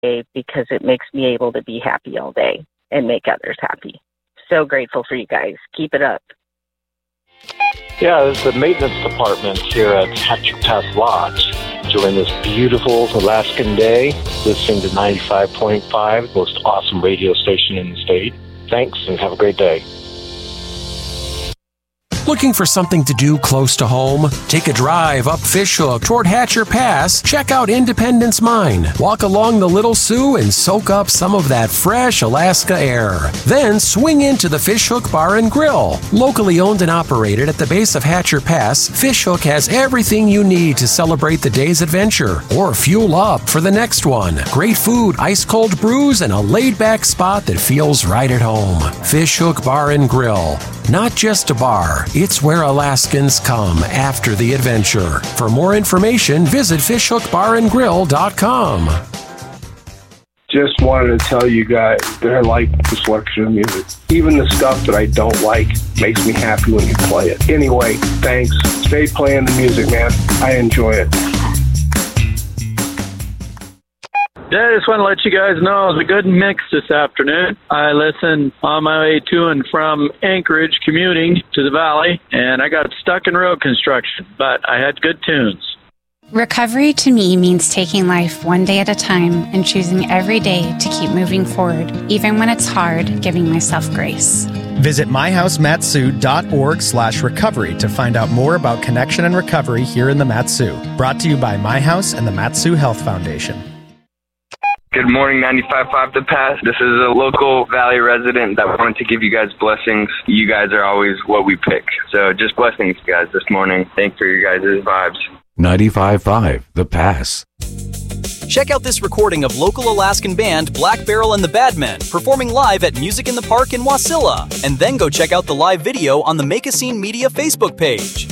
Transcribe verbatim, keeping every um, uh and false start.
day because it makes me able to be happy all day and make others happy. So grateful for you guys. Keep it up. Yeah, this is the maintenance department here at Hatcher Pass Lodge. Enjoying this beautiful Alaskan day, listening to ninety-five point five, most awesome radio station in the state. Thanks, and have a great day. Looking for something to do close to home? Take a drive up Fishhook toward Hatcher Pass. Check out Independence Mine. Walk along the Little Sioux and soak up some of that fresh Alaska air. Then swing into the Fishhook Bar and Grill. Locally owned and operated at the base of Hatcher Pass, Fishhook has everything you need to celebrate the day's adventure or fuel up for the next one. Great food, ice-cold brews, and a laid-back spot that feels right at home. Fishhook Bar and Grill. Not just a bar, it's where Alaskans come after the adventure. For more information, visit fish hook bar and grill dot com. Just wanted to tell you guys that I like the selection of music. Even the stuff that I don't like makes me happy when you play it. Anyway, thanks. Stay playing the music, man. I enjoy it. Yeah, I just want to let you guys know it was a good mix this afternoon. I listened on my way to and from Anchorage commuting to the valley, and I got stuck in road construction, but I had good tunes. Recovery to me means taking life one day at a time and choosing every day to keep moving forward, even when it's hard, giving myself grace. Visit my house matsu dot org slash recovery to find out more about connection and recovery here in the Mat-Su. Brought to you by My House and the Mat-Su Health Foundation. Good morning, ninety-five point five The Pass. This is a local Valley resident that wanted to give you guys blessings. You guys are always what we pick. So just blessings, guys, this morning. Thanks for your guys' vibes. ninety-five point five The Pass. Check out this recording of local Alaskan band Black Barrel and the Badmen performing live at Music in the Park in Wasilla. And then go check out the live video on the Make a Scene Media Facebook page.